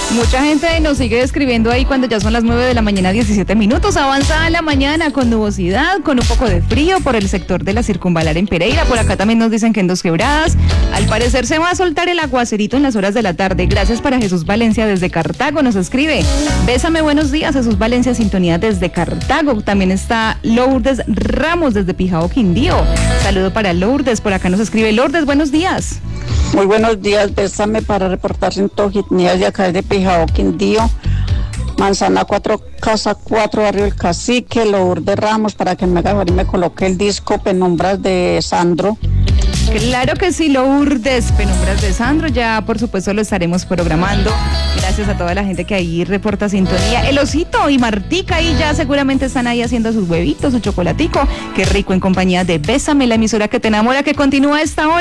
Mucha gente nos sigue escribiendo ahí cuando ya son las 9 de la mañana, 17 minutos. Avanzada la mañana con nubosidad, con un poco de frío por el sector de la Circunvalar en Pereira. Por acá también nos dicen que en Dos Quebradas, al parecer se va a soltar el aguacerito en las horas de la tarde. Gracias para Jesús Valencia desde Cartago, nos escribe. Bésame, buenos días, Jesús Valencia, sintonía desde Cartago. También está Lourdes Ramos desde Pijao, Quindío. Saludo para Lourdes, por acá nos escribe Lourdes, buenos días. Muy buenos días, bésame para reportar sintonías de acá de Pijao, Quindío, Manzana 4, Casa 4, Barrio El Cacique, Lourdes Ramos, para que me haga favor y me coloque el disco Penumbras de Sandro. Claro que sí, Lourdes, Penumbras de Sandro, ya por supuesto lo estaremos programando. Gracias a toda la gente que ahí reporta sintonía. El Osito y Martica ahí ya seguramente están ahí haciendo sus huevitos, su chocolatico. Qué rico en compañía de Bésame, la emisora que te enamora, que continúa a esta hora.